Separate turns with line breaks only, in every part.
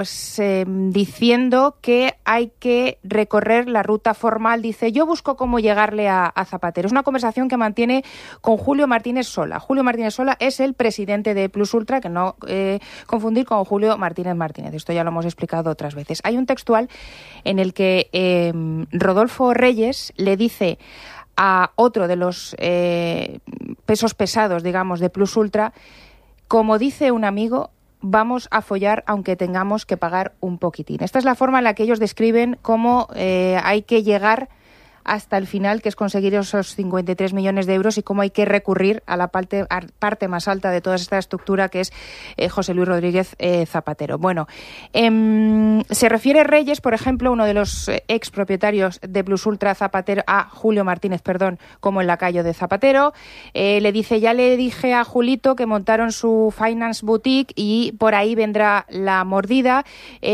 diciendo que hay que recorrer la ruta formal. Dice, yo busco cómo llegarle a Zapatero. Es una conversación que mantiene con Julio Martínez Sola. Julio Martínez Sola es el presidente de Plus Ultra, que no confundir con Julio Martínez Martínez. Esto ya lo hemos explicado otras veces. Hay un textual en el que Rodolfo Reyes le dice a otro de los pesos pesados, digamos, de Plus Ultra, como dice un amigo, vamos a follar aunque tengamos que pagar un poquitín. Esta es la forma en la que ellos describen cómo hay que llegar hasta el final, que es conseguir esos 53 millones de euros, y cómo hay que recurrir a la parte más alta de toda esta estructura, que es José Luis Rodríguez Zapatero. Bueno, se refiere Reyes, por ejemplo, uno de los expropietarios de Plus Ultra, Zapatero, a Julio Martínez, como el lacayo de Zapatero. Le dice, ya le dije a Julito que montaron su Finance Boutique y por ahí vendrá la mordida.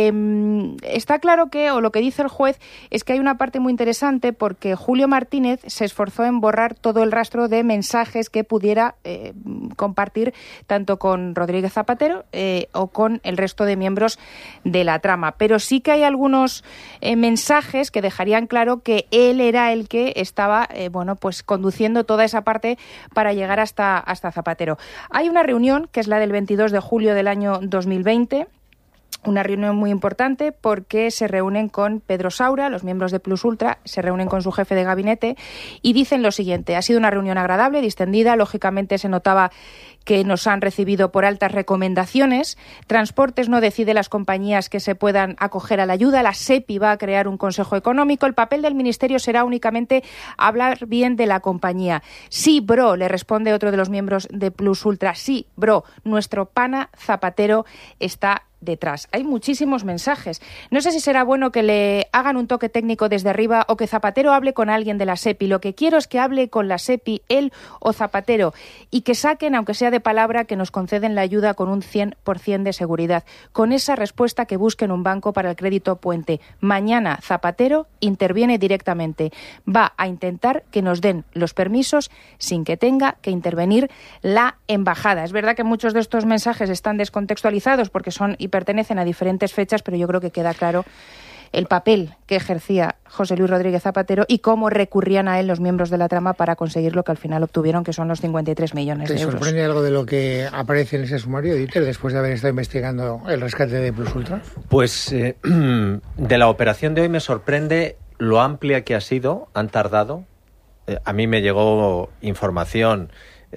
Está claro que, o lo que dice el juez, es que hay una parte muy interesante, porque Julio Martínez se esforzó en borrar todo el rastro de mensajes que pudiera compartir tanto con Rodríguez Zapatero o con el resto de miembros de la trama. Pero sí que hay algunos mensajes que dejarían claro que él era el que estaba pues conduciendo toda esa parte para llegar hasta Zapatero. Hay una reunión, que es la del 22 de julio del año 2020, una reunión muy importante porque se reúnen con Pedro Saura, los miembros de Plus Ultra, se reúnen con su jefe de gabinete y dicen lo siguiente: ha sido una reunión agradable, distendida, lógicamente se notaba que nos han recibido por altas recomendaciones. Transportes no decide las compañías que se puedan acoger a la ayuda. La SEPI va a crear un consejo económico. El papel del ministerio será únicamente hablar bien de la compañía. Sí, bro, le responde otro de los miembros de Plus Ultra. Sí, bro, nuestro pana Zapatero está detrás. Hay muchísimos mensajes. No sé si será bueno que le hagan un toque técnico desde arriba o que Zapatero hable con alguien de la SEPI. Lo que quiero es que hable con la SEPI, él o Zapatero, y que saquen, aunque sea de palabra, que nos conceden la ayuda con un 100% de seguridad. Con esa respuesta, que busquen un banco para el crédito puente. Mañana Zapatero interviene directamente. Va a intentar que nos den los permisos sin que tenga que intervenir la embajada. Es verdad que muchos de estos mensajes están descontextualizados porque son y pertenecen a diferentes fechas, pero yo creo que queda claro el papel que ejercía José Luis Rodríguez Zapatero y cómo recurrían a él los miembros de la trama para conseguir lo que al final obtuvieron, que son los 53 millones de euros.
¿Te sorprende algo de lo que aparece en ese sumario, Dieter, después de haber estado investigando el rescate de Plus Ultra?
Pues de la operación de hoy me sorprende lo amplia que ha sido. Han tardado. A mí me llegó información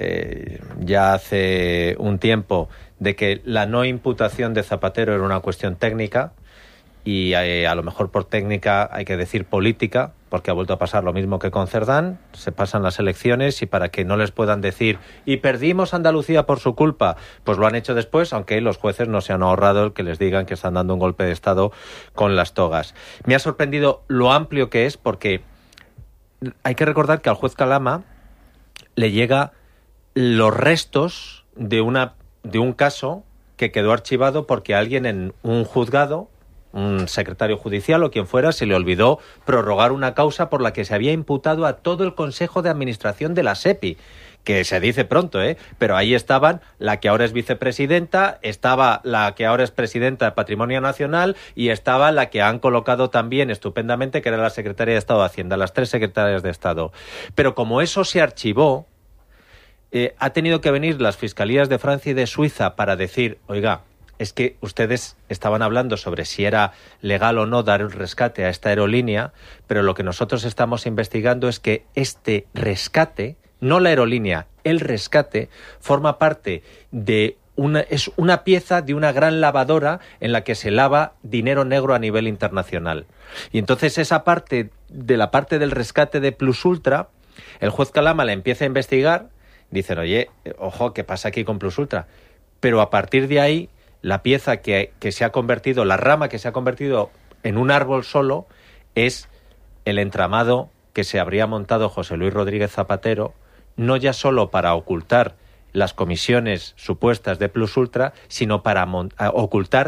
ya hace un tiempo de que la no imputación de Zapatero era una cuestión técnica, y a lo mejor por técnica hay que decir política, porque ha vuelto a pasar lo mismo que con Cerdán. Se pasan las elecciones y para que no les puedan decir y perdimos Andalucía por su culpa, pues lo han hecho después, aunque los jueces no se han ahorrado el que les digan que están dando un golpe de Estado con las togas. Me ha sorprendido lo amplio que es, porque hay que recordar que al juez Calama le llega los restos de un caso que quedó archivado porque alguien en un juzgado, un secretario judicial o quien fuera, se le olvidó prorrogar una causa por la que se había imputado a todo el Consejo de Administración de la SEPI, que se dice pronto, pero ahí estaban la que ahora es vicepresidenta, estaba la que ahora es presidenta de Patrimonio Nacional y estaba la que han colocado también estupendamente, que era la secretaria de Estado de Hacienda, las 3 secretarias de Estado. Pero como eso se archivó, ha tenido que venir las fiscalías de Francia y de Suiza para decir, oiga, es que ustedes estaban hablando sobre si era legal o no dar el rescate a esta aerolínea, pero lo que nosotros estamos investigando es que este rescate, no la aerolínea, el rescate, forma parte de es una pieza de una gran lavadora en la que se lava dinero negro a nivel internacional. Y entonces esa parte, de la parte del rescate de Plus Ultra, el juez Calama la empieza a investigar. Dicen, oye, ojo, ¿qué pasa aquí con Plus Ultra? Pero a partir de ahí, la pieza que se ha convertido, la rama que se ha convertido en un árbol solo, es el entramado que se habría montado José Luis Rodríguez Zapatero, no ya solo para ocultar las comisiones supuestas de Plus Ultra, sino para ocultar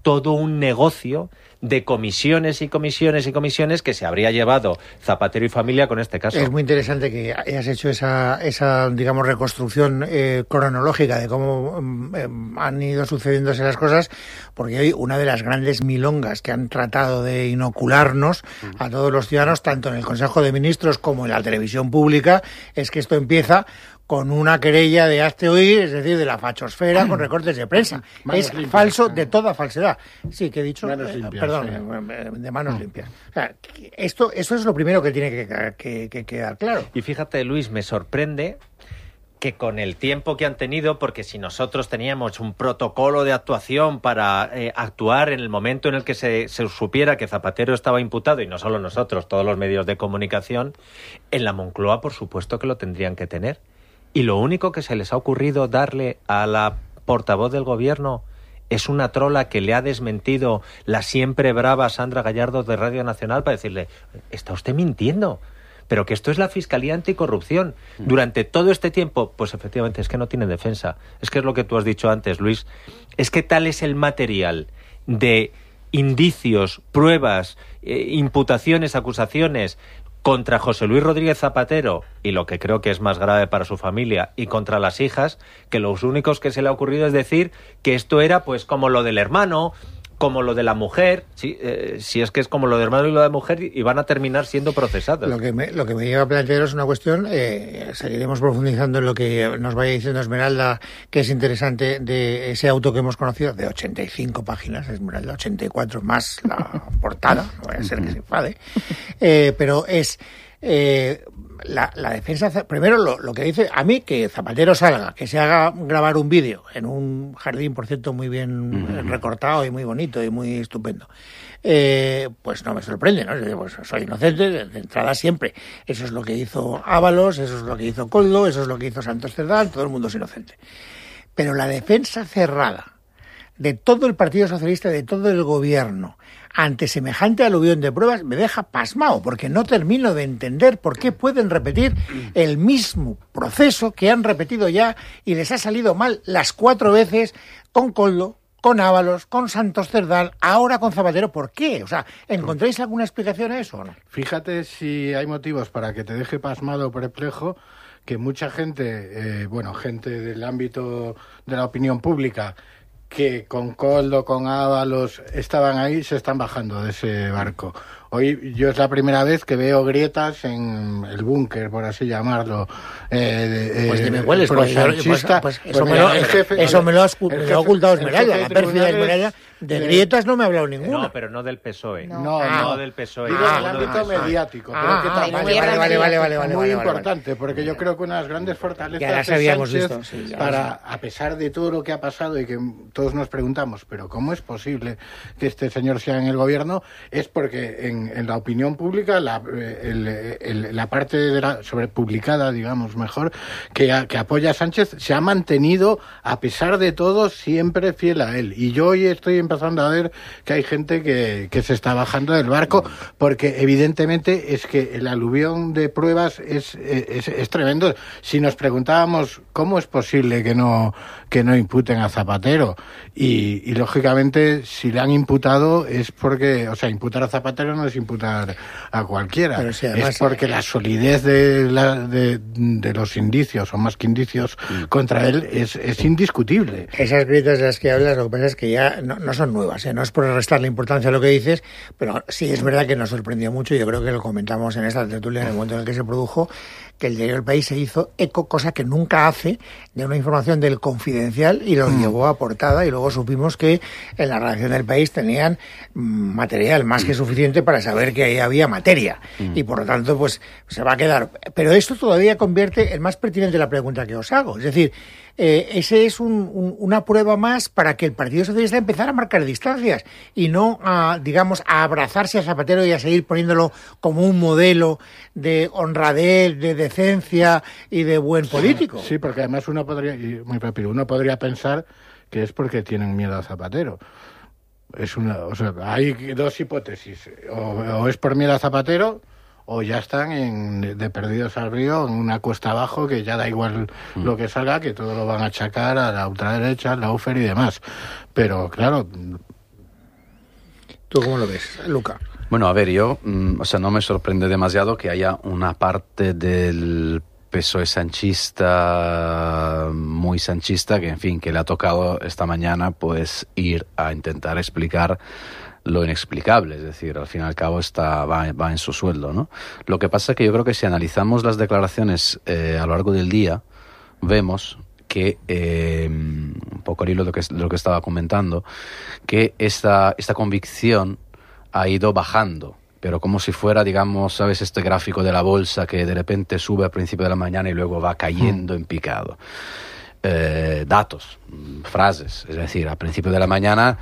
todo un negocio de comisiones y comisiones y comisiones que se habría llevado Zapatero y familia con este caso.
Es muy interesante que hayas hecho esa digamos, reconstrucción cronológica de cómo han ido sucediéndose las cosas, porque hoy una de las grandes milongas que han tratado de inocularnos a todos los ciudadanos, tanto en el Consejo de Ministros como en la televisión pública, es que esto empieza con una querella de hazte oír, es decir, de la fachosfera con recortes de prensa. Es limpias, falso de toda falsedad. Sí, que he dicho, perdón, de manos limpias. O sea, eso es lo primero que tiene que quedar claro.
Y fíjate, Luis, me sorprende que con el tiempo que han tenido, porque si nosotros teníamos un protocolo de actuación para actuar en el momento en el que se supiera que Zapatero estaba imputado, y no solo nosotros, todos los medios de comunicación, en la Moncloa por supuesto que lo tendrían que tener. Y lo único que se les ha ocurrido darle a la portavoz del gobierno es una trola que le ha desmentido la siempre brava Sandra Gallardo de Radio Nacional para decirle, está usted mintiendo, pero que esto es la Fiscalía Anticorrupción. Durante todo este tiempo, pues efectivamente es que no tiene defensa. Es que es lo que tú has dicho antes, Luis. Es que tal es el material de indicios, pruebas, imputaciones, acusaciones contra José Luis Rodríguez Zapatero, y lo que creo que es más grave para su familia, y contra las hijas, que los únicos que se le ha ocurrido es decir que esto era pues como lo del hermano, como lo de la mujer, si es que es como lo del hermano y lo de la mujer, y van a terminar siendo procesados.
Lo que me lleva a plantear es una cuestión, seguiremos profundizando en lo que nos vaya diciendo Esmeralda, que es interesante, de ese auto que hemos conocido, de 85 páginas, Esmeralda, 84 más la portada, no vaya a ser que se enfade, pero es... La defensa, primero lo que dice, a mí que Zapatero salga, que se haga grabar un vídeo en un jardín, por cierto, muy bien recortado y muy bonito y muy estupendo, pues no me sorprende, ¿no? Pues soy inocente de entrada siempre. Eso es lo que hizo Ábalos, eso es lo que hizo Koldo, eso es lo que hizo Santos Cerdán, todo el mundo es inocente. Pero la defensa cerrada de todo el Partido Socialista, de todo el gobierno, ante semejante aluvión de pruebas, me deja pasmado, porque no termino de entender por qué pueden repetir el mismo proceso que han repetido ya y les ha salido mal las 4 veces con Koldo, con Ábalos, con Santos Cerdán, ahora con Zapatero. ¿Por qué? O sea, ¿encontráis alguna explicación a eso o no?
Fíjate si hay motivos para que te deje pasmado o perplejo, que mucha gente, gente del ámbito de la opinión pública, que con Koldo, con Ábalos estaban ahí, se están bajando de ese barco. Hoy yo es la primera vez que veo grietas en el búnker, por así llamarlo.
Pues dime cuál es, eso me lo ha ocultado Esmeralda, la pérfida Esmeralda. De grietas no me ha hablado ninguno.
No, pero no del PSOE.
No
del PSOE.
Digo del ámbito mediático. Vale. Muy importante, porque yo creo que una de las grandes fortalezas de Sánchez, a pesar de todo lo que ha pasado y que todos nos preguntamos, pero ¿cómo es posible que este señor sea en el gobierno? Es porque en la opinión pública, la parte publicada, digamos mejor, que apoya a Sánchez, se ha mantenido, a pesar de todo, siempre fiel a él. Y yo hoy estoy empezando a ver que hay gente que se está bajando del barco, porque evidentemente es que el aluvión de pruebas es tremendo. Si nos preguntábamos cómo es posible que no imputen a Zapatero, y lógicamente si le han imputado es porque, o sea, imputar a Zapatero no es imputar a cualquiera, pero si además, es porque la solidez de los indicios, o más que indicios, contra él es indiscutible.
Esas grietas de las que hablas, lo que pasa es que ya no son nuevas, no es por restarle importancia a lo que dices, pero sí es verdad que nos sorprendió mucho, y yo creo que lo comentamos en esta tertulia en el momento en el que se produjo, que el diario El País se hizo eco, cosa que nunca hace, de una información del Confidencial y lo llevó a portada, y luego supimos que en la redacción del País tenían material más que suficiente para saber que ahí había materia, y por lo tanto pues se va a quedar. Pero esto todavía convierte en más pertinente la pregunta que os hago, es decir, ese es una prueba más para que el Partido Socialista empezara a marcar distancias y no a abrazarse a Zapatero y a seguir poniéndolo como un modelo de honradez, de decencia y de buen político.
Sí, porque además uno podría pensar que es porque tienen miedo a Zapatero. Hay dos hipótesis, o es por miedo a Zapatero, o ya están de perdidos al río, en una cuesta abajo, que ya da igual lo que salga, que todo lo van a achacar a la ultraderecha, a la UFER y demás. Pero claro,
¿Tú cómo lo ves, Luca?
Bueno, a ver, yo, no me sorprende demasiado que haya una parte del PSOE sanchista, muy sanchista, que en fin, que le ha tocado esta mañana pues ir a intentar explicar lo inexplicable, es decir, al fin y al cabo va en su sueldo, ¿no? Lo que pasa es que yo creo que si analizamos las declaraciones a lo largo del día, vemos que, un poco al hilo de lo que estaba comentando, que esta convicción ha ido bajando, pero como si fuera, digamos, ¿sabes? Este gráfico de la bolsa que de repente sube al principio de la mañana y luego va cayendo en picado. Datos, frases, es decir, al principio de la mañana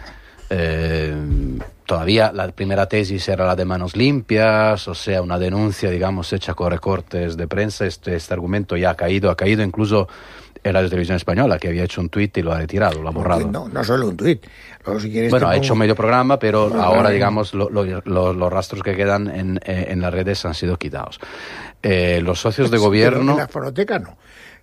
todavía la primera tesis era la de manos limpias, o sea, una denuncia, digamos, hecha con recortes de prensa. Este argumento ya ha caído incluso en la televisión española, que había hecho un tuit y lo ha retirado, lo ha borrado.
No solo un tuit. Si quieres,
bueno, ha hecho medio programa, pero ahora, digamos, los rastros que quedan en las redes han sido quitados. Los socios de gobierno...
En la fonoteca no.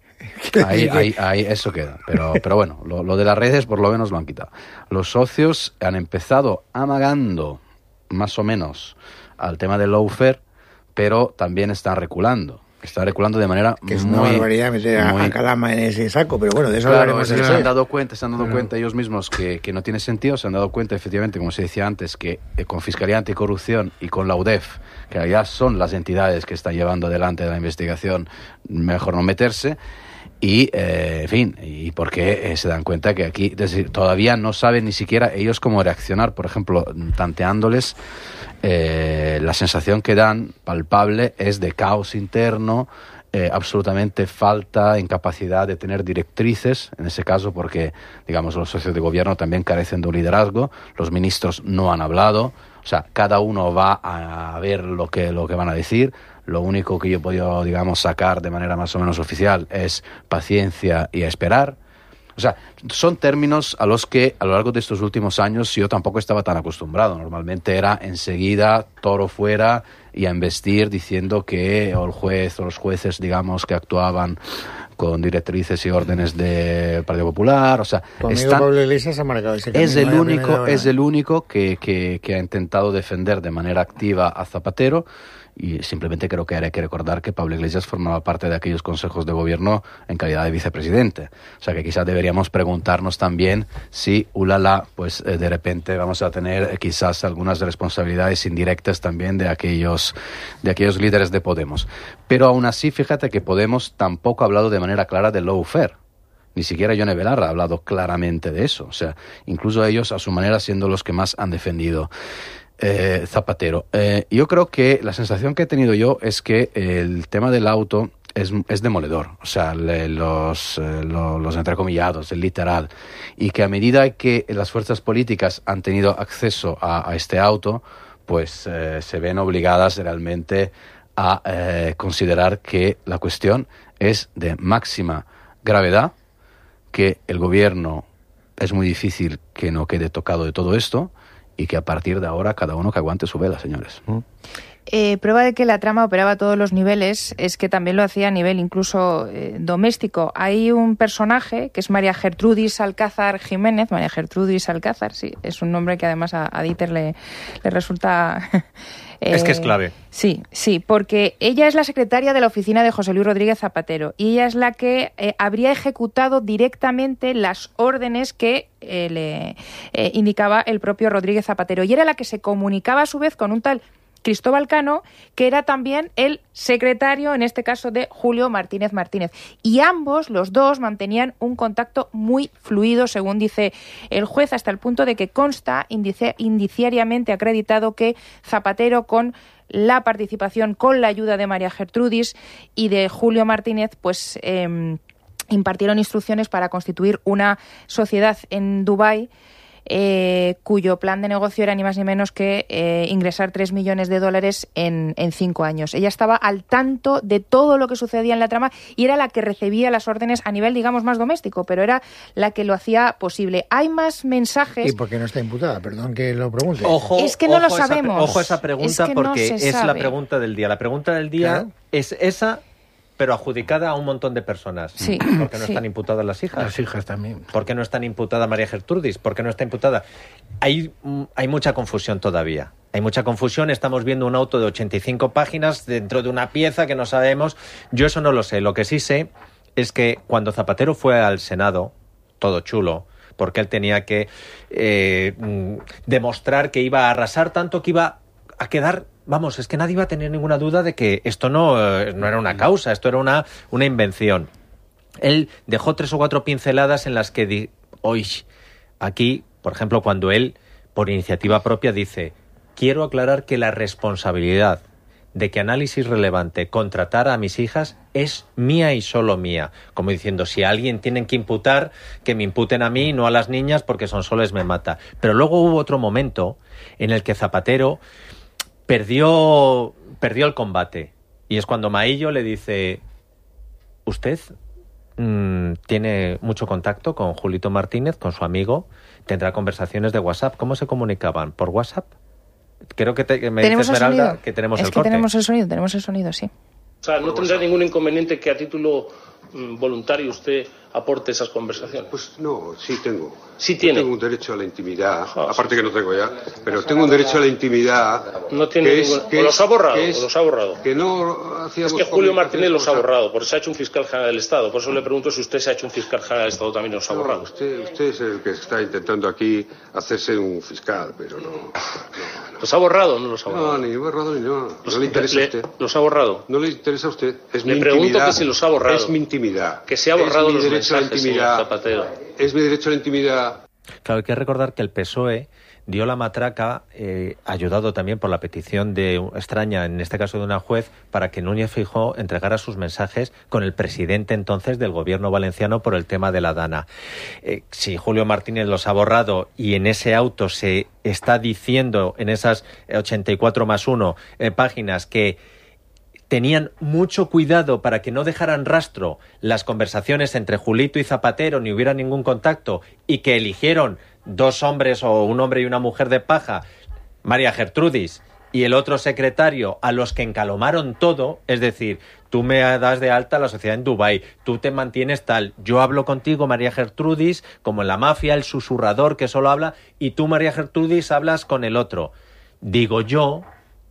Ahí eso queda, pero bueno, lo de las redes por lo menos lo han quitado. Los socios han empezado amagando más o menos al tema del lawfare, pero también están reculando de manera
que es una barbaridad meter a Calama en ese saco, pero bueno, de eso hablaremos.
Se han dado cuenta ellos mismos que no tiene sentido, se han dado cuenta efectivamente, como se decía antes, que con Fiscalía Anticorrupción y con la UDEF, que ya son las entidades que están llevando adelante la investigación, mejor no meterse. Y, en fin, y porque se dan cuenta que aquí, es decir, todavía no saben ni siquiera ellos cómo reaccionar. Por ejemplo, tanteándoles, la sensación que dan palpable es de caos interno, absolutamente falta, incapacidad de tener directrices, en ese caso porque, digamos, los socios de gobierno también carecen de un liderazgo, los ministros no han hablado, o sea, cada uno va a ver lo que van a decir. Lo único que yo he podido, digamos, sacar de manera más o menos oficial es paciencia y a esperar. O sea, son términos a los que a lo largo de estos últimos años yo tampoco estaba tan acostumbrado. Normalmente era enseguida toro fuera y a embestir diciendo que el juez o los jueces, digamos, que actuaban con directrices y órdenes del Partido Popular. O sea,
Pablo Iglesias ha marcado ese camino.
Es el único que ha intentado defender de manera activa a Zapatero. Y simplemente creo que hay que recordar que Pablo Iglesias formaba parte de aquellos consejos de gobierno en calidad de vicepresidente. O sea que quizás deberíamos preguntarnos también si, pues de repente vamos a tener quizás algunas responsabilidades indirectas también de aquellos líderes de Podemos. Pero aún así, fíjate que Podemos tampoco ha hablado de manera clara del lawfare. Ni siquiera Yone Belarra ha hablado claramente de eso. O sea, incluso ellos a su manera siendo los que más han defendido Zapatero. Yo creo que la sensación que he tenido yo es que el tema del auto es demoledor, o sea, los entrecomillados, el literal, y que a medida que las fuerzas políticas han tenido acceso a este auto, pues se ven obligadas realmente a considerar que la cuestión es de máxima gravedad, que el gobierno es muy difícil que no quede tocado de todo esto, y que a partir de ahora cada uno que aguante su vela, señores.
Prueba de que la trama operaba a todos los niveles es que también lo hacía a nivel incluso doméstico. Hay un personaje que es María Gertrudis Alcázar Jiménez. María Gertrudis Alcázar, sí, es un nombre que además a Dieter le resulta...
es que es clave.
Sí, porque ella es la secretaria de la oficina de José Luis Rodríguez Zapatero y ella es la que habría ejecutado directamente las órdenes que le indicaba el propio Rodríguez Zapatero y era la que se comunicaba a su vez con un tal Cristóbal Cano, que era también el secretario, en este caso, de Julio Martínez Martínez. Y ambos, los dos, mantenían un contacto muy fluido, según dice el juez, hasta el punto de que consta indiciariamente acreditado que Zapatero, con la participación, con la ayuda de María Gertrudis y de Julio Martínez, pues impartieron instrucciones para constituir una sociedad en Dubái, cuyo plan de negocio era ni más ni menos que ingresar $3 millones en 5 años. Ella estaba al tanto de todo lo que sucedía en la trama y era la que recibía las órdenes a nivel, digamos, más doméstico, pero era la que lo hacía posible. Hay más mensajes...
¿Y por qué no está imputada? Perdón que lo pregunte.
Es que no lo sabemos.
Ojo a esa pregunta, porque es la pregunta del día. La pregunta del día es esa pero adjudicada a un montón de personas.
Sí.
¿Por qué no están imputadas las hijas?
Las hijas también.
¿Por qué no está imputada María Gertrudis? ¿Por qué no está imputada? Hay mucha confusión todavía. Hay mucha confusión. Estamos viendo un auto de 85 páginas dentro de una pieza que no sabemos. Yo eso no lo sé. Lo que sí sé es que cuando Zapatero fue al Senado, todo chulo, porque él tenía que demostrar que iba a arrasar tanto que iba a quedar... Vamos, es que nadie iba a tener ninguna duda de que esto no era una causa, esto era una invención. Él dejó 3 o 4 pinceladas en las que hoy aquí, por ejemplo, cuando él, por iniciativa propia, dice: quiero aclarar que la responsabilidad de que Análisis Relevante contratara a mis hijas es mía y solo mía. Como diciendo, si a alguien tienen que imputar, que me imputen a mí, no a las niñas, porque Sonsoles me mata. Pero luego hubo otro momento en el que Zapatero perdió el combate. Y es cuando Maillo le dice: usted tiene mucho contacto con Julito Martínez, con su amigo, tendrá conversaciones de WhatsApp. ¿Cómo se comunicaban? ¿Por WhatsApp? Creo que me dice Esmeralda que tenemos el corte.
Tenemos el sonido, sí.
O sea, no tendrá ningún inconveniente que a título voluntario usted aporte esas conversaciones.
Pues no, sí tengo.
Sí tiene.
Tengo un derecho a la intimidad, aparte que no tengo ya, pero tengo un derecho a la intimidad.
No tiene ningún... ¿Los ha borrado?
Que no hacíamos...
Es que Julio Martínez los ha borrado, porque se ha hecho un fiscal general del Estado. Por eso le pregunto si usted se ha hecho un fiscal general del Estado, también los ha borrado.
Usted es el que está intentando aquí hacerse un fiscal, pero no.
¿Los ha borrado o no los ha borrado?
No, ni borrado ni no. No le interesa a usted.
¿Los ha borrado?
No le interesa a usted. Es mi
intimidad. Le pregunto que si los ha borrado.
Es mi intimidad.
Que se ha borrado los mensajes, señor Zapatero.
Es mi derecho a la intimidad.
Claro, hay que recordar que el PSOE dio la matraca, ayudado también por la petición extraña, en este caso de una juez, para que Núñez Feijóo entregara sus mensajes con el presidente entonces del gobierno valenciano por el tema de la Dana. Si Julio Martínez los ha borrado y en ese auto se está diciendo, en esas 84 más 1 páginas, que tenían mucho cuidado para que no dejaran rastro las conversaciones entre Julito y Zapatero, ni hubiera ningún contacto, y que eligieron 2 hombres o un hombre y una mujer de paja, María Gertrudis y el otro secretario, a los que encalomaron todo, es decir, tú me das de alta a la sociedad en Dubái, tú te mantienes tal, yo hablo contigo, María Gertrudis, como en la mafia, el susurrador que solo habla, y tú, María Gertrudis, hablas con el otro. Digo yo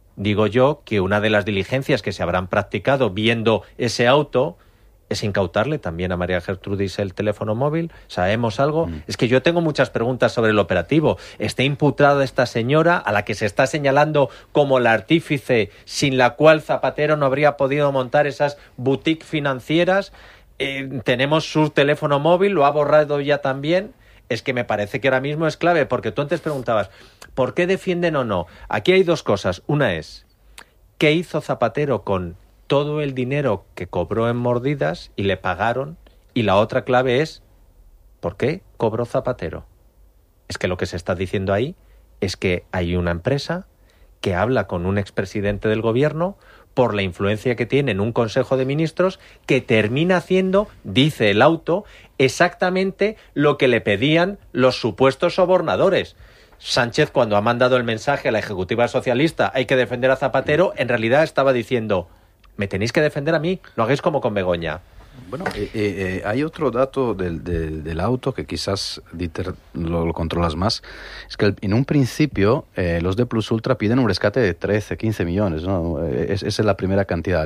que una de las diligencias que se habrán practicado viendo ese auto es incautarle también a María Gertrudis el teléfono móvil. ¿Sabemos algo? Es que yo tengo muchas preguntas sobre el operativo. ¿Está imputada esta señora a la que se está señalando como la artífice sin la cual Zapatero no habría podido montar esas boutiques financieras? Tenemos su teléfono móvil, lo ha borrado ya también. Es que me parece que ahora mismo es clave, porque tú antes preguntabas, ¿por qué defienden o no? Aquí hay 2 cosas. Una es, ¿qué hizo Zapatero con todo el dinero que cobró en mordidas y le pagaron? Y la otra clave es, ¿por qué cobró Zapatero? Es que lo que se está diciendo ahí es que hay una empresa que habla con un expresidente del gobierno por la influencia que tiene en un Consejo de Ministros, que termina haciendo, dice el auto, exactamente lo que le pedían los supuestos sobornadores. Sánchez, cuando ha mandado el mensaje a la Ejecutiva Socialista, hay que defender a Zapatero, en realidad estaba diciendo, me tenéis que defender a mí, lo hagáis como con Begoña.
Bueno, hay otro dato del auto que quizás, Dieter, lo controlas más. Es que en un principio los de Plus Ultra piden un rescate de 13, 15 millones, ¿no? Esa es la primera cantidad.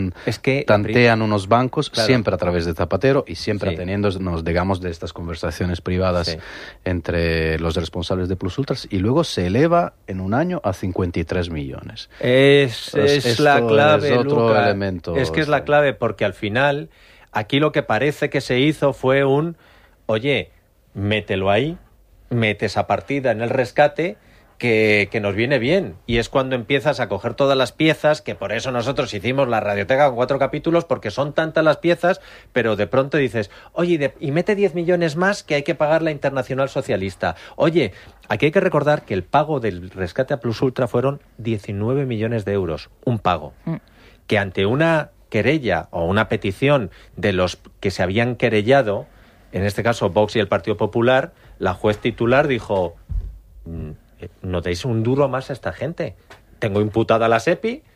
Tantean unos bancos, claro, siempre a través de Zapatero y siempre ateniéndonos, digamos, de estas conversaciones privadas entre los responsables de Plus Ultras, y luego se eleva en un año a 53 millones.
Es la clave,
es otro
Luca.
Elemento.
Es que es la clave, porque al final... Aquí lo que parece que se hizo fue oye, mételo ahí, mete esa partida en el rescate, que nos viene bien. Y es cuando empiezas a coger todas las piezas, que por eso nosotros hicimos la radioteca con 4 capítulos, porque son tantas las piezas, pero de pronto dices, oye, y mete 10 millones más que hay que pagar la Internacional Socialista. Oye, aquí hay que recordar que el pago del rescate a Plus Ultra fueron 19 millones de euros, un pago, que ante una querella o una petición de los que se habían querellado, en este caso Vox y el Partido Popular, la juez titular dijo, no deis un duro más a esta gente. Tengo imputada a la SEPI,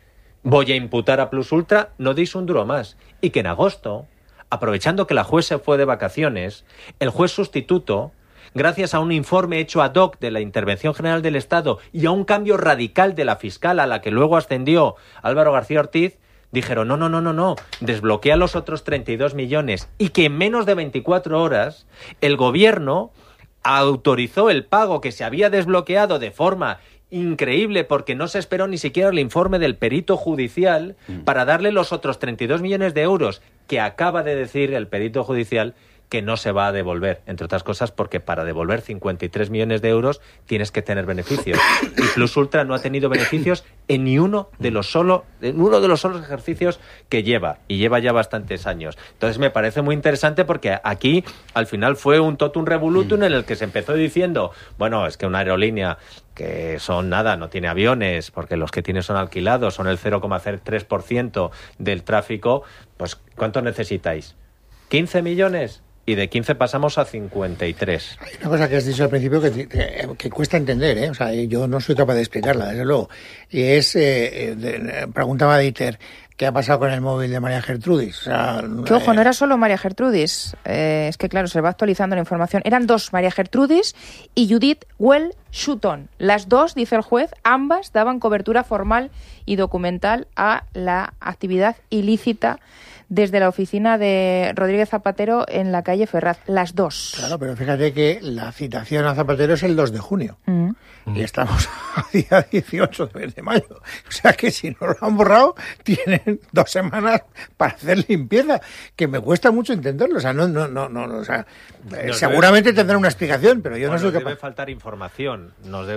voy a imputar a Plus Ultra, no deis un duro más. Y que en agosto, aprovechando que la juez se fue de vacaciones, el juez sustituto, gracias a un informe hecho ad hoc de la Intervención General del Estado y a un cambio radical de la fiscal a la que luego ascendió Álvaro García Ortiz, dijeron, no, desbloquea los otros 32 millones y que en menos de 24 horas el gobierno autorizó el pago que se había desbloqueado de forma increíble porque no se esperó ni siquiera el informe del perito judicial para darle los otros 32 millones de euros que acaba de decir el perito judicial que no se va a devolver, entre otras cosas porque para devolver 53 millones de euros tienes que tener beneficios. Y Plus Ultra no ha tenido beneficios en uno de los solos ejercicios que lleva, y lleva ya bastantes años. Entonces me parece muy interesante porque aquí al final fue un totum revolutum en el que se empezó diciendo, bueno, es que una aerolínea que son nada, no tiene aviones, porque los que tiene son alquilados, son el 0,3% del tráfico, pues ¿cuánto necesitáis? ¿15 millones? Y de 15 pasamos a 53.
Hay una cosa que has dicho al principio que cuesta entender, ¿eh? O sea, yo no soy capaz de explicarla, desde luego. Y es, preguntaba Dieter, ¿qué ha pasado con el móvil de María Gertrudis? O sea,
que ojo, no era solo María Gertrudis. Es que claro, se va actualizando la información. Eran dos, María Gertrudis y Judith Well-Sutton. Las dos, dice el juez, ambas daban cobertura formal y documental a la actividad ilícita desde la oficina de Rodríguez Zapatero en la calle Ferraz, las dos.
Claro, pero fíjate que la citación a Zapatero es el 2 de junio. Y estamos a día 18 de mayo. O sea que si no lo han borrado, tienen 2 semanas para hacer limpieza, que me cuesta mucho entenderlo. O sea, no, o sea, seguramente tendrán una explicación, pero yo no sé qué.
Nos debe faltar información,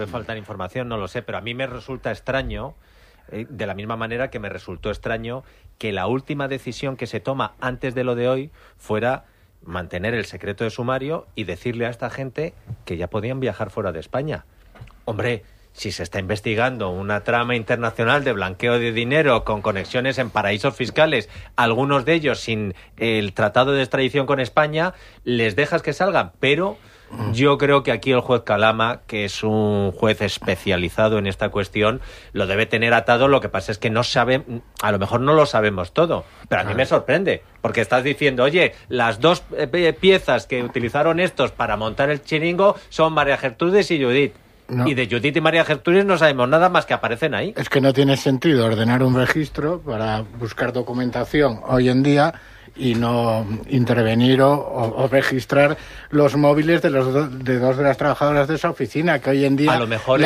no lo sé, pero a mí me resulta extraño, de la misma manera que me resultó extraño que la última decisión que se toma antes de lo de hoy fuera mantener el secreto de sumario y decirle a esta gente que ya podían viajar fuera de España. Hombre, si se está investigando una trama internacional de blanqueo de dinero con conexiones en paraísos fiscales, algunos de ellos sin el tratado de extradición con España, les dejas que salgan, pero yo creo que aquí el juez Calama, que es un juez especializado en esta cuestión, lo debe tener atado. Lo que pasa es que no sabe, a lo mejor no lo sabemos todo, pero a mí me sorprende, porque estás diciendo, oye, las dos piezas que utilizaron estos para montar el chiringo son María Gertrudis y Judith. No. Y de Judith y María Gertrudis no sabemos nada más que aparecen ahí.
Es que no tiene sentido ordenar un registro para buscar documentación hoy en día y no intervenir o registrar los móviles de dos de las trabajadoras de esa oficina, que hoy en día
a lo mejor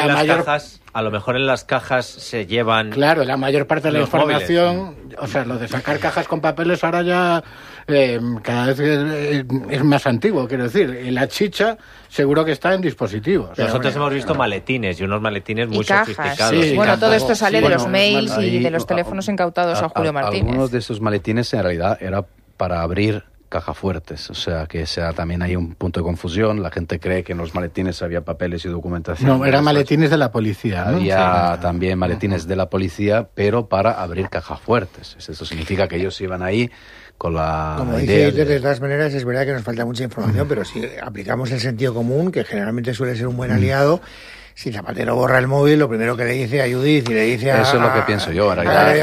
en las cajas se llevan,
claro, la mayor parte de la información móviles. O sea, lo de sacar cajas con papeles ahora ya cada vez es más antiguo, quiero decir, y la chicha seguro que está en dispositivos.
Nosotros hemos visto maletines y unos maletines muy sofisticados.
Sí, bueno, todo esto sale de los mails y de los teléfonos incautados a Julio Martínez.
Algunos de esos maletines en realidad era para abrir cajafuertes, o sea que también hay un punto de confusión. La gente cree que en los maletines había papeles y documentación.
No, eran maletines de la policía, ¿no?
Había también maletines de la policía, pero para abrir cajafuertes. Eso significa que ellos iban ahí con la
Como dice, de todas maneras, es verdad que nos falta mucha información, pero si aplicamos el sentido común, que generalmente suele ser un buen aliado, si Zapatero borra el móvil, lo primero que le dice a Judith y le dice a...
Eso es lo que pienso yo.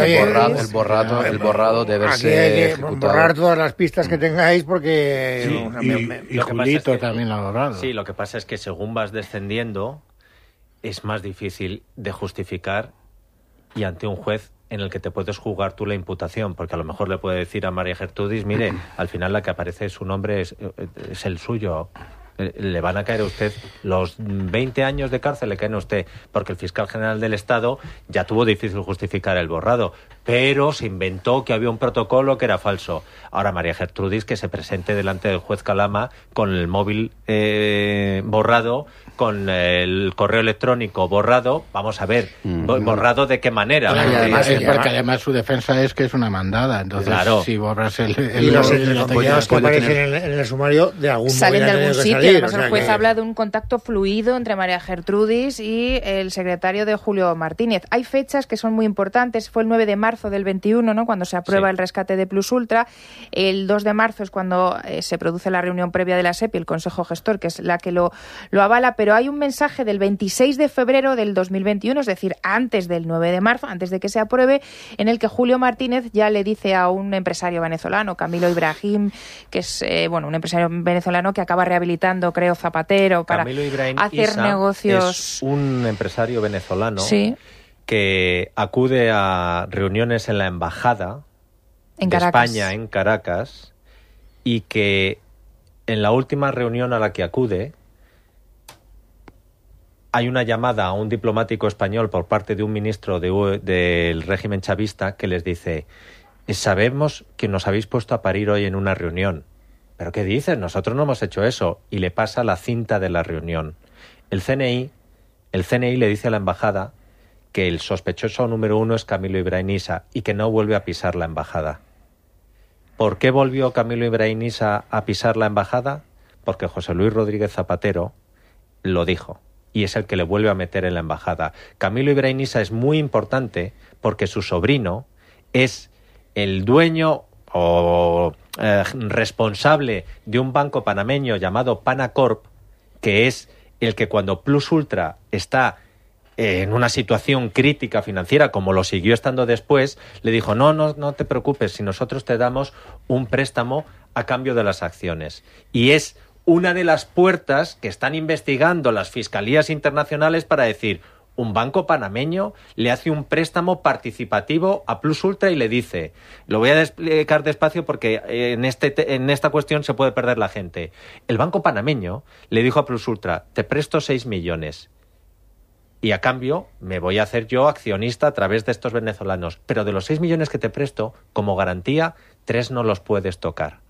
El borrado debe ser ejecutado.
Borrar todas las pistas que tengáis porque...
y Julito también lo ha borrado.
Sí, lo que pasa es que según vas descendiendo es más difícil de justificar y ante un juez en el que te puedes jugar tú la imputación, porque a lo mejor le puede decir a María Gertrudis, mire, al final la que aparece su nombre es el suyo. Le van a caer a usted los 20 años de cárcel, le caen a usted, porque el fiscal general del Estado ya tuvo difícil justificar el borrado, pero se inventó que había un protocolo que era falso. Ahora María Gertrudis que se presente delante del juez Calama con el móvil borrado, con el correo electrónico borrado. Vamos a ver, ¿borrado de qué manera?
Porque además su defensa es que es una mandada, entonces claro, si borras el
y los detalles que aparecen en el sumario de algún
salen de algún sitio. Además, el juez habla de un contacto fluido entre María Gertrudis y el secretario de Julio Martínez. Hay fechas que son muy importantes. Fue el 9 de marzo marzo del 21, ¿no?, cuando se aprueba el rescate de Plus Ultra. El 2 de marzo es cuando se produce la reunión previa de la SEPI, el Consejo Gestor, que es la que lo avala, pero hay un mensaje del 26 de febrero del 2021, es decir, antes del 9 de marzo, antes de que se apruebe, en el que Julio Martínez ya le dice a un empresario venezolano, Camilo Ibrahim, que es un empresario venezolano que acaba rehabilitando, creo, Zapatero, para hacer negocios.
Es un empresario venezolano que acude a reuniones en la embajada de España en Caracas y que en la última reunión a la que acude hay una llamada a un diplomático español por parte de un ministro del régimen chavista que les dice: sabemos que nos habéis puesto a parir hoy en una reunión. ¿Pero qué dices? Nosotros no hemos hecho eso. Y le pasa la cinta de la reunión. El CNI le dice a la embajada que el sospechoso número 1 es Camilo Ibrahim Issa y que no vuelve a pisar la embajada. ¿Por qué volvió Camilo Ibrahim Issa a pisar la embajada? Porque José Luis Rodríguez Zapatero lo dijo y es el que le vuelve a meter en la embajada. Camilo Ibrahim Issa es muy importante porque su sobrino es el dueño o responsable de un banco panameño llamado Panacorp, que es el que cuando Plus Ultra está en una situación crítica financiera, como lo siguió estando después, le dijo: no te preocupes, si nosotros te damos un préstamo a cambio de las acciones. Y es una de las puertas que están investigando las fiscalías internacionales para decir: un banco panameño le hace un préstamo participativo a Plus Ultra y le dice, lo voy a explicar despacio porque en esta cuestión se puede perder la gente. El banco panameño le dijo a Plus Ultra: te presto 6 millones y a cambio me voy a hacer yo accionista a través de estos venezolanos, pero de los 6 millones que te presto, como garantía, 3 no los puedes tocar.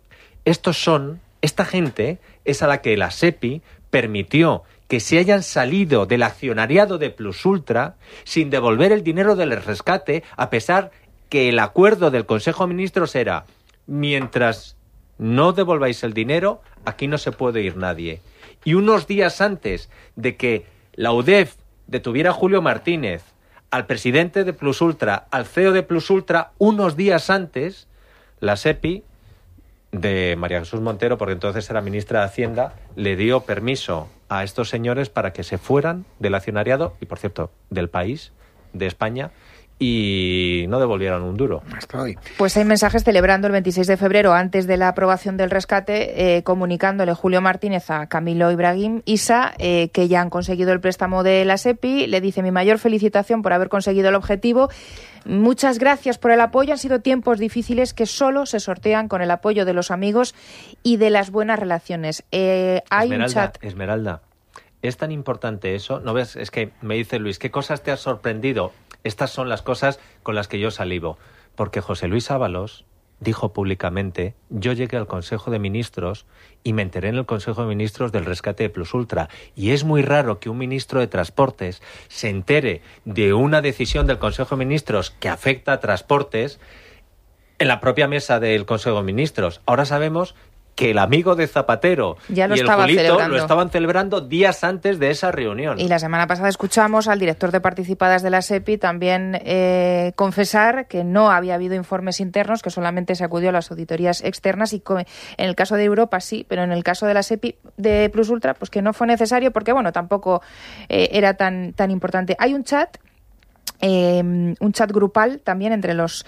Esta gente es a la que la SEPI permitió que se hayan salido del accionariado de Plus Ultra sin devolver el dinero del rescate, a pesar que el acuerdo del Consejo de Ministros era: mientras no devolváis el dinero, aquí no se puede ir nadie. Y unos días antes de que la UDEF detuviera a Julio Martínez, al presidente de Plus Ultra, al CEO de Plus Ultra, unos días antes, la SEPI de María Jesús Montero, porque entonces era ministra de Hacienda, le dio permiso a estos señores para que se fueran del accionariado y, por cierto, del país, de España, y no devolvieron un duro.
Hasta hoy.
Pues hay mensajes celebrando el 26 de febrero, antes de la aprobación del rescate, comunicándole Julio Martínez a Camilo Ibrahim Issa que ya han conseguido el préstamo de la SEPI. Le dice: mi mayor felicitación por haber conseguido el objetivo. Muchas gracias por el apoyo. Han sido tiempos difíciles que solo se sortean con el apoyo de los amigos y de las buenas relaciones. Hay un chat.
Esmeralda, es tan importante eso. ¿No ves? Es que me dice Luis, ¿qué cosas te has sorprendido? Estas son las cosas con las que yo salivo. Porque José Luis Ábalos dijo públicamente: yo llegué al Consejo de Ministros y me enteré en el Consejo de Ministros del rescate de Plus Ultra. Y es muy raro que un ministro de Transportes se entere de una decisión del Consejo de Ministros que afecta a transportes en la propia mesa del Consejo de Ministros. Ahora sabemos que el amigo de Zapatero y el Julito lo estaban celebrando días antes de esa reunión.
Y la semana pasada escuchamos al director de participadas de la SEPI también confesar que no había habido informes internos, que solamente se acudió a las auditorías externas, y en el caso de Europa sí, pero en el caso de la SEPI de Plus Ultra, pues que no fue necesario porque, bueno, tampoco era tan importante. Hay un chat grupal también entre los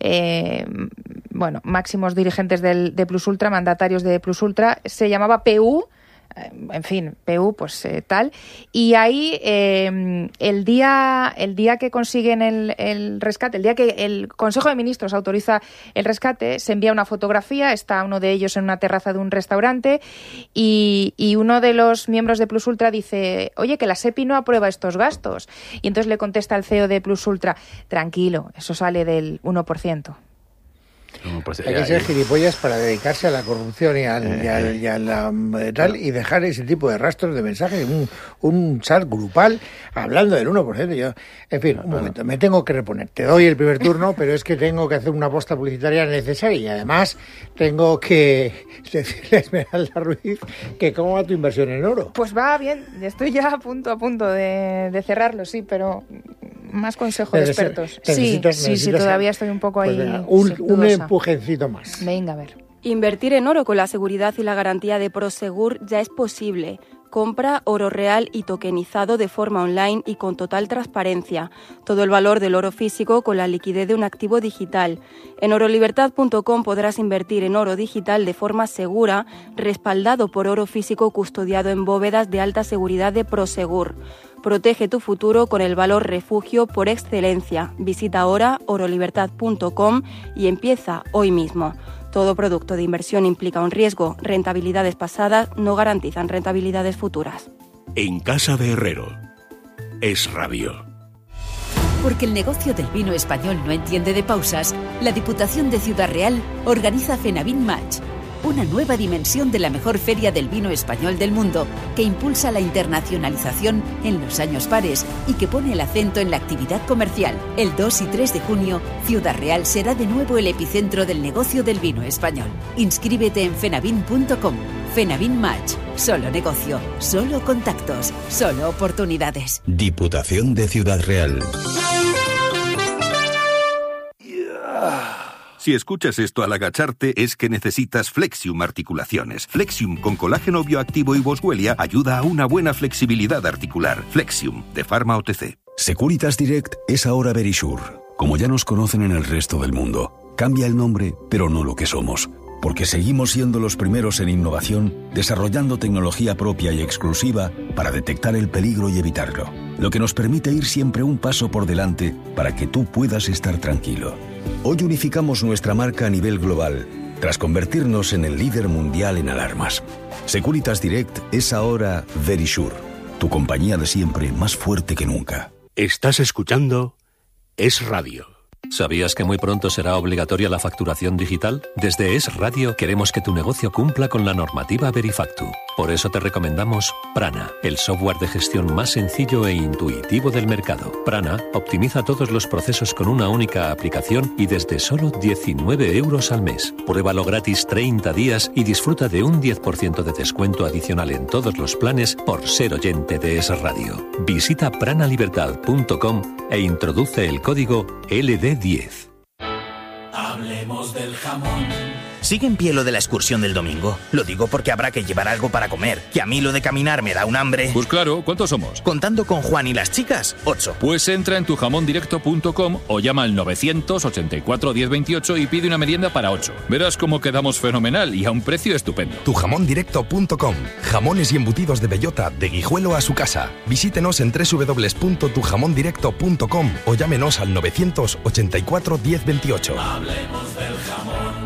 máximos dirigentes de Plus Ultra, mandatarios de Plus Ultra. Se llamaba PU, en fin, PU, pues tal. Y ahí el día que consiguen el rescate, el día que el Consejo de Ministros autoriza el rescate, se envía una fotografía. Está uno de ellos en una terraza de un restaurante y uno de los miembros de Plus Ultra dice: oye, que la SEPI no aprueba estos gastos. Y entonces le contesta el CEO de Plus Ultra: tranquilo, eso sale del 1%.
Hay que ser gilipollas para dedicarse a la corrupción y y dejar ese tipo de rastros de mensajes, un chat grupal hablando del 1%. En fin, un momento, me tengo que reponer. Te doy el primer turno, pero es que tengo que hacer una aposta publicitaria necesaria y además tengo que decirle a Esmeralda Ruiz que cómo va tu inversión en oro.
Pues va bien, estoy ya a punto de cerrarlo, sí, pero más consejo de expertos. Sí, todavía estoy un poco ahí.
Un empujoncito más.
Venga, a ver.
Invertir en oro con la seguridad y la garantía de Prosegur ya es posible. Compra oro real y tokenizado de forma online y con total transparencia. Todo el valor del oro físico con la liquidez de un activo digital. En orolibertad.com podrás invertir en oro digital de forma segura, respaldado por oro físico custodiado en bóvedas de alta seguridad de Prosegur. Protege tu futuro con el valor refugio por excelencia. Visita ahora orolibertad.com y empieza hoy mismo. Todo producto de inversión implica un riesgo. Rentabilidades pasadas no garantizan rentabilidades futuras.
En Casa de Herrero. Es Radio.
Porque el negocio del vino español no entiende de pausas, la Diputación de Ciudad Real organiza Fenavin Match, una nueva dimensión de la mejor feria del vino español del mundo, que impulsa la internacionalización en los años pares y que pone el acento en la actividad comercial. El 2 y 3 de junio, Ciudad Real será de nuevo el epicentro del negocio del vino español. Inscríbete en fenavin.com. Fenavin Match. Solo negocio, solo contactos, solo oportunidades.
Diputación de Ciudad Real.
Si escuchas esto al agacharte, es que necesitas Flexium Articulaciones. Flexium con colágeno bioactivo y boswellia ayuda a una buena flexibilidad articular. Flexium, de Pharma OTC.
Securitas Direct es ahora Verisure. Como ya nos conocen en el resto del mundo, cambia el nombre, pero no lo que somos. Porque seguimos siendo los primeros en innovación, desarrollando tecnología propia y exclusiva para detectar el peligro y evitarlo. Lo que nos permite ir siempre un paso por delante para que tú puedas estar tranquilo. Hoy unificamos nuestra marca a nivel global, tras convertirnos en el líder mundial en alarmas. Securitas Direct es ahora Verisure, tu compañía de siempre más fuerte que nunca.
Estás escuchando Es Radio.
¿Sabías que muy pronto será obligatoria la facturación digital? Desde Es Radio queremos que tu negocio cumpla con la normativa Verifactu. Por eso te recomendamos Prana, el software de gestión más sencillo e intuitivo del mercado. Prana optimiza todos los procesos con una única aplicación y desde solo 19 € al mes. Pruébalo gratis 30 días y disfruta de un 10% de descuento adicional en todos los planes por ser oyente de Es Radio. Visita pranalibertad.com e introduce el código LD10.
Hablemos del jamón. ¿Sigue en pie lo de la excursión del domingo? Lo digo porque habrá que llevar algo para comer. Que a mí lo de caminar me da un hambre.
Pues claro, ¿cuántos somos?
Contando con Juan y las chicas, 8.
Pues entra en tujamondirecto.com o llama al 984 1028 y pide una merienda para 8. Verás cómo quedamos fenomenal y a un precio estupendo.
Tujamondirecto.com. Jamones y embutidos de bellota, de Guijuelo a su casa. Visítenos en www.tujamondirecto.com o llámenos al 984 1028.
Hablemos del jamón.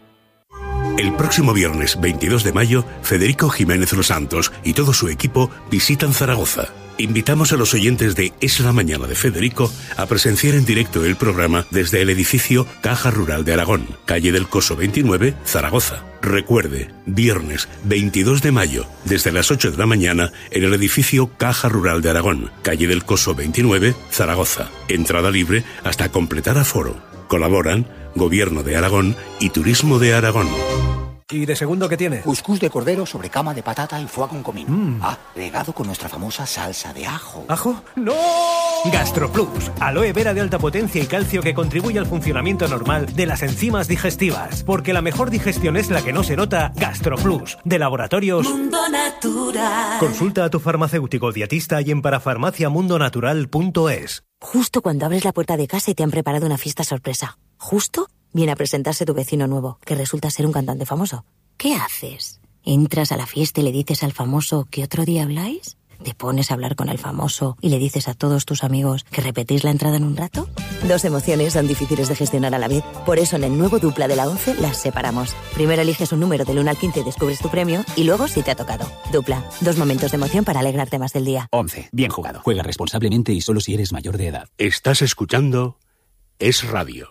El próximo viernes 22 de mayo, Federico Jiménez Los Santos y todo su equipo visitan Zaragoza. Invitamos a los oyentes de Es la Mañana de Federico a presenciar en directo el programa desde el edificio Caja Rural de Aragón, calle del Coso 29, Zaragoza. Recuerde, viernes 22 de mayo, desde las 8 de la mañana, en el edificio Caja Rural de Aragón, calle del Coso 29, Zaragoza. Entrada libre hasta completar aforo. Colaboran Gobierno de Aragón y Turismo de Aragón.
¿Y de segundo qué tiene?
Cuscús de cordero sobre cama de patata y foie con comino. Regado con nuestra famosa salsa de ajo.
¿Ajo? ¡No! GastroPlus, aloe vera de alta potencia y calcio que contribuye al funcionamiento normal de las enzimas digestivas. Porque la mejor digestión es la que no se nota. GastroPlus, de Laboratorios
Mundo Natural.
Consulta a tu farmacéutico dietista y en parafarmaciamundonatural.es.
Justo cuando abres la puerta de casa y te han preparado una fiesta sorpresa. Justo viene a presentarse tu vecino nuevo, que resulta ser un cantante famoso. ¿Qué haces? ¿Entras a la fiesta y le dices al famoso que otro día habláis? ¿Te pones a hablar con el famoso y le dices a todos tus amigos que repetís la entrada en un rato? Dos emociones son difíciles de gestionar a la vez. Por eso en el nuevo Dupla de la 11 las separamos. Primero eliges un número del 1 al 15 y descubres tu premio, y luego si te ha tocado. Dupla, 2 momentos de emoción para alegrarte más del día.
11. Bien jugado. Juega responsablemente y solo si eres mayor de edad.
Estás escuchando Es Radio.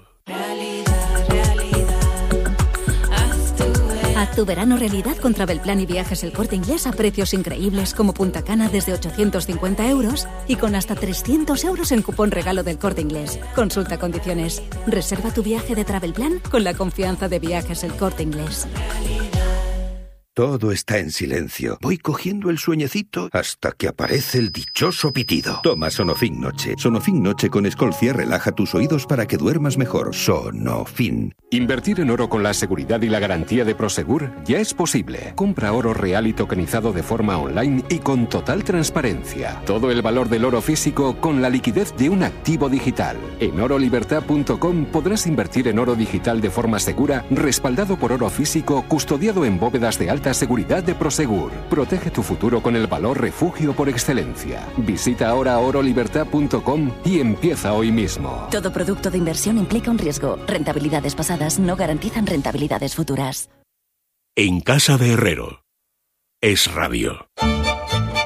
Haz tu verano realidad con Travelplan y Viajes El Corte Inglés a precios increíbles como Punta Cana desde 850 € y con hasta 300 € en cupón regalo del Corte Inglés. Consulta condiciones. Reserva tu viaje de Travelplan con la confianza de Viajes El Corte Inglés.
Todo está en silencio. Voy cogiendo el sueñecito hasta que aparece el dichoso pitido. Toma Sonofin Noche. Sonofin Noche con Escolcia relaja tus oídos para que duermas mejor. Sonofin.
Invertir en oro con la seguridad y la garantía de Prosegur ya es posible. Compra oro real y tokenizado de forma online y con total transparencia. Todo el valor del oro físico con la liquidez de un activo digital. En orolibertad.com podrás invertir en oro digital de forma segura, respaldado por oro físico, custodiado en bóvedas de alta seguridad de Prosegur. Protege tu futuro con el valor refugio por excelencia. Visita ahora orolibertad.com y empieza hoy mismo.
Todo producto de inversión implica un riesgo. Rentabilidades pasadas no garantizan rentabilidades futuras.
En casa de Herrero. Es Radio.